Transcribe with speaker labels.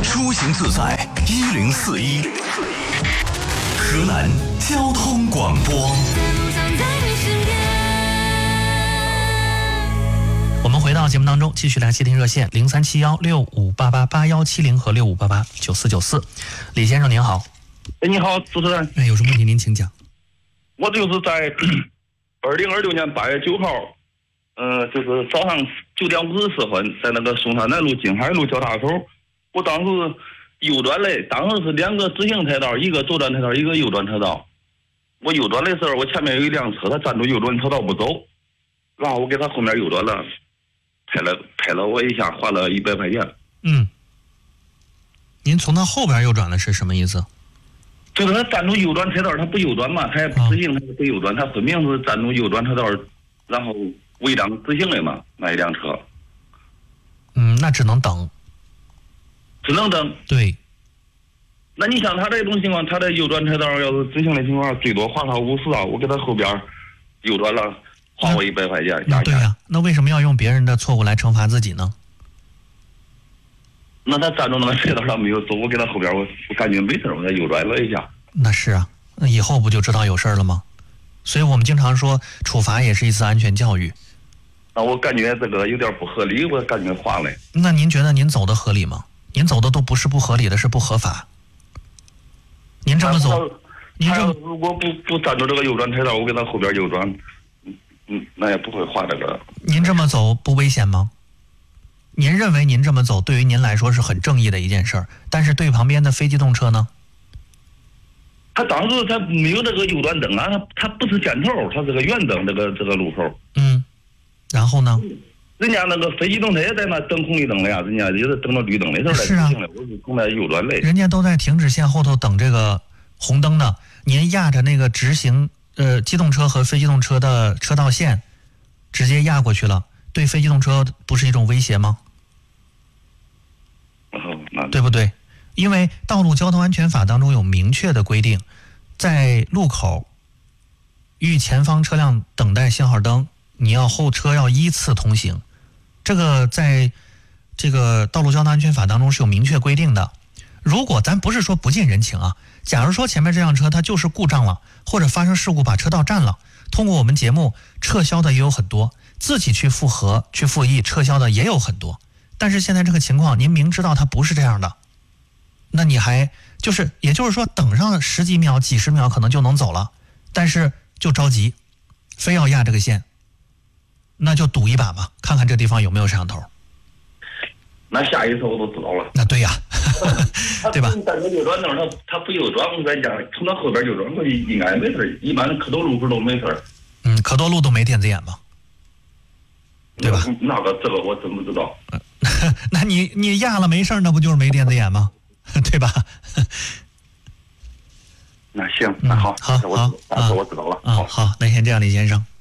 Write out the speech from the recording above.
Speaker 1: 出行自在1041，河南交通广播。
Speaker 2: 我们回到节目当中，继续来接听热线037165888170和65889494。李先生您好。
Speaker 3: 你好，主持人。
Speaker 2: 有什么问题您请讲。
Speaker 3: 我就是在2026年8月9号，就是早上9点54分，在那个松山南路金海路交叉口，我当时右转嘞，当时是2个直行车道，一个左转车道，一个右转车道。我右转的时候，我前面有一辆车，他站住右转车道不走，然后我给他后面右转了，拍了我一下，花了100块钱。
Speaker 2: 您从他后边右转了是什么意思？
Speaker 3: 就是他站住右转车道，他不右转嘛，他也不直行，他不右转，他分明是站住右转车道，然后违章直行的嘛，那一辆车。
Speaker 2: 那只能等。
Speaker 3: 只能等。
Speaker 2: 对。
Speaker 3: 那你像他这种情况，他的右转车道要是直行的情况，最多罚他50啊，我给他后边右转了，花我100块钱。
Speaker 2: 对呀，那为什么要用别人的错误来惩罚自己呢？
Speaker 3: 那他站住那个车道上没有走，我给他后边我感觉没事，我再右转了一下。
Speaker 2: 那是啊，那以后不就知道有事了吗？所以我们经常说处罚也是一次安全教育。
Speaker 3: 那我感觉这个有点不合理，我感觉划了。
Speaker 2: 那您觉得您走的合理吗？您走的都不是不合理的，是不合法。您这么走，
Speaker 3: 如果不站住这个右转车道，我给他后边右转，那也不会划这个。
Speaker 2: 您这么走不危险吗？您认为您这么走对于您来说是很正义的一件事儿，但是对旁边的非机动车呢？
Speaker 3: 他当时他没有这个右转灯啊，他不是箭头，他是个圆灯，这个路口。
Speaker 2: 然后呢？
Speaker 3: 人家那个非机动车也在那等红绿灯了呀，人家也是等到绿灯的时候来直行的，我是从那右转来。
Speaker 2: 人家都在停止线后头等这个红灯呢，您压着那个直行机动车和非机动车的车道线，直接压过去了，对非机动车不是一种威胁吗？对不对？因为《道路交通安全法》当中有明确的规定，在路口遇前方车辆等待信号灯，你要后车要依次通行，这个在这个《道路交通安全法》当中是有明确规定的。如果咱不是说不近人情啊，假如说前面这辆车它就是故障了，或者发生事故把车道占了，通过我们节目撤销的也有很多，自己去复核去复议撤销的也有很多。但是现在这个情况，您明知道它不是这样的，那你还也就是说等上10几秒几十秒可能就能走了，但是就着急非要压这个线，那就赌一把吧，看看这地方有没有摄像头。
Speaker 3: 那下一次我都知道了。
Speaker 2: 那对呀，对吧？
Speaker 3: 但是右转灯他不右转，我在家从他后边右转过去应该没事，一般可多路口都没事。
Speaker 2: 可多路都没电子眼吧？对吧？
Speaker 3: 这个我真不知道。
Speaker 2: 那你压了没事，那不就是没电子眼吗？对吧？
Speaker 3: 那行，那好，
Speaker 2: 好，
Speaker 3: 我知道了。
Speaker 2: 好，那先这样，李先生。